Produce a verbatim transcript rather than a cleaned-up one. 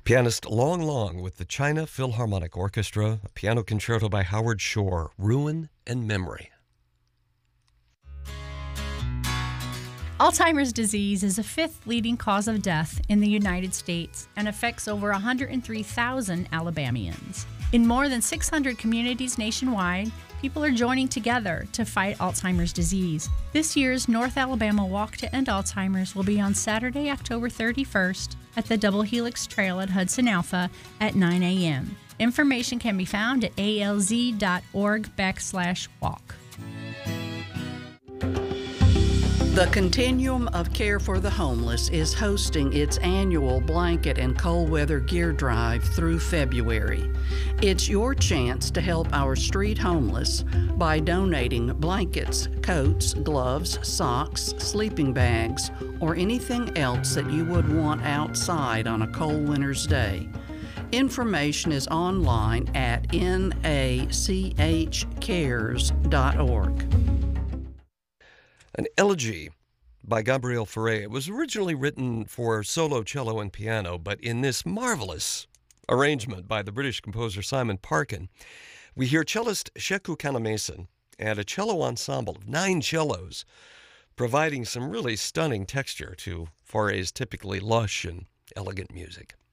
Pianist Long Long with the China Philharmonic Orchestra, a piano concerto by Howard Shore, Ruin and Memory. Alzheimer's disease is the fifth leading cause of death in the United States and affects over one hundred three thousand Alabamians. In more than six hundred communities nationwide, people are joining together to fight Alzheimer's disease. This year's North Alabama Walk to End Alzheimer's will be on Saturday, October thirty-first at the Double Helix Trail at Hudson Alpha at nine a.m. Information can be found at alz.org backslash walk. The Continuum of Care for the Homeless is hosting its annual blanket and cold weather gear drive through February. It's your chance to help our street homeless by donating blankets, coats, gloves, socks, sleeping bags, or anything else that you would want outside on a cold winter's day. Information is online at n a c h cares dot org. An elegy by Gabriel Fauré. It was originally written for solo cello and piano, but in this marvelous arrangement by the British composer Simon Parkin, we hear cellist Sheku Kannamason and a cello ensemble of nine cellos, providing some really stunning texture to Fauré's typically lush and elegant music.